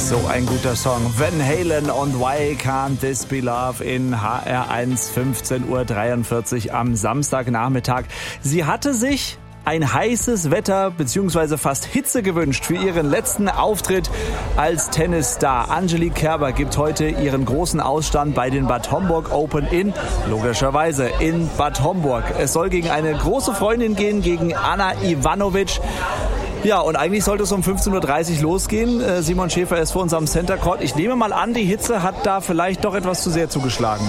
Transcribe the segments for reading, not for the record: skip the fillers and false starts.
So ein guter Song. Van Halen und Why Can't This Be Love in HR1 15:43 Uhr am Samstagnachmittag. Sie hatte sich ein heißes Wetter bzw. fast Hitze gewünscht für ihren letzten Auftritt als Tennisstar. Angelique Kerber gibt heute ihren großen Ausstand bei den Bad Homburg Open logischerweise in Bad Homburg. Es soll gegen eine große Freundin gehen, gegen Ana Ivanovic. Ja, und eigentlich sollte es um 15:30 Uhr losgehen. Simon Schäfer ist vor uns am Center Court. Ich nehme mal an, die Hitze hat da vielleicht doch etwas zu sehr zugeschlagen.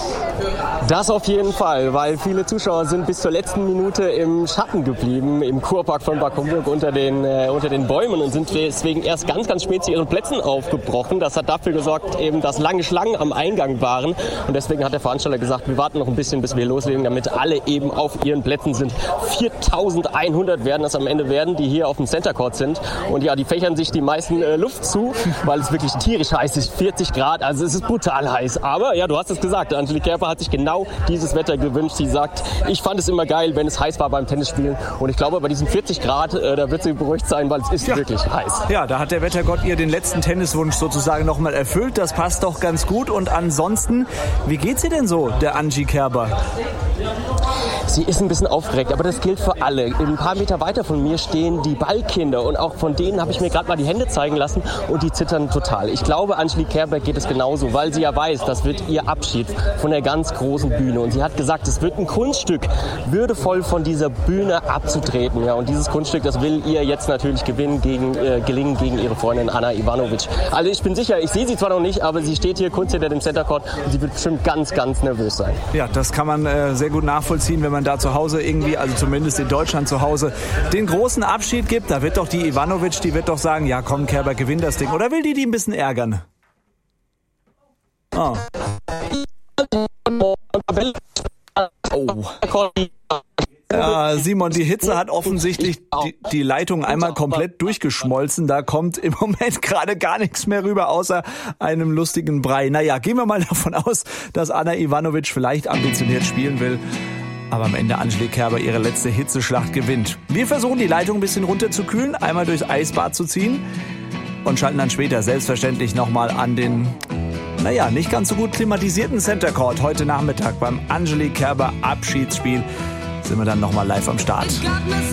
Das auf jeden Fall, weil viele Zuschauer sind bis zur letzten Minute im Schatten geblieben, im Kurpark von Bad Homburg unter den Bäumen und sind deswegen erst ganz, ganz spät zu ihren Plätzen aufgebrochen. Das hat dafür gesorgt, eben, dass lange Schlangen am Eingang waren. Und deswegen hat der Veranstalter gesagt, wir warten noch ein bisschen, bis wir loslegen, damit alle eben auf ihren Plätzen sind. 4.100 werden das am Ende werden, die hier auf dem Center Court sind. Und ja, die fächern sich die meisten Luft zu, weil es wirklich tierisch heiß ist, 40 Grad. Also es ist brutal heiß. Aber ja, du hast es gesagt, Angelique Kerber hat sich genau dieses Wetter gewünscht. Sie sagt, ich fand es immer geil, wenn es heiß war beim Tennisspielen. Und ich glaube, bei diesen 40 Grad, da wird sie beruhigt sein, weil es ist wirklich heiß. Ja, da hat der Wettergott ihr den letzten Tenniswunsch sozusagen nochmal erfüllt. Das passt doch ganz gut. Und ansonsten, wie geht's ihr denn so, der Angie Kerber? Sie ist ein bisschen aufgeregt, aber das gilt für alle. Ein paar Meter weiter von mir stehen die Ballkinder und auch von denen habe ich mir gerade mal die Hände zeigen lassen und die zittern total. Ich glaube, Angelique Kerber geht es genauso, weil sie ja weiß, das wird ihr Abschied von der ganz großen Bühne. Und sie hat gesagt, es wird ein Kunststück, würdevoll von dieser Bühne abzutreten. Ja, und dieses Kunststück, das will ihr jetzt natürlich gelingen gegen ihre Freundin Ana Ivanovic. Also ich bin sicher, ich sehe sie zwar noch nicht, aber sie steht hier kurz hinter dem Center Court und sie wird bestimmt ganz, ganz nervös sein. Ja, das kann man sehr gut nachvollziehen, wenn man da zu Hause irgendwie, also zumindest in Deutschland zu Hause, den großen Abschied gibt. Da wird doch die Ivanovic, die wird doch sagen, ja komm, Kerber, gewinn das Ding. Oder will die ein bisschen ärgern? Oh. Ja, Simon, die Hitze hat offensichtlich die Leitung einmal komplett durchgeschmolzen. Da kommt im Moment gerade gar nichts mehr rüber, außer einem lustigen Brei. Naja, gehen wir mal davon aus, dass Ana Ivanovic vielleicht ambitioniert spielen will. Aber am Ende Angelique Kerber ihre letzte Hitzeschlacht gewinnt. Wir versuchen, die Leitung ein bisschen runterzukühlen, einmal durchs Eisbad zu ziehen und schalten dann später selbstverständlich nochmal an den, nicht ganz so gut klimatisierten Center Court. Heute Nachmittag beim Angelique Kerber Abschiedsspiel sind wir dann nochmal live am Start.